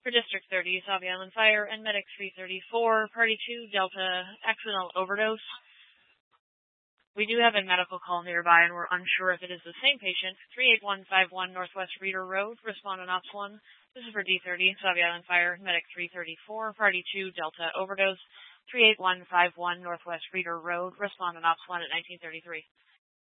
For District 30, Sauvie Island Fire and Medic 334, Party 2, Delta, accidental overdose. We do have a medical call nearby, and we're unsure if it is the same patient. 38151 Northwest Reader Road, respond on Ops 1. This is for D30, Sauvie Island Fire, Medic 334, Party 2, Delta, overdose. 38151 Northwest Reader Road, respond on Ops 1 at 1933.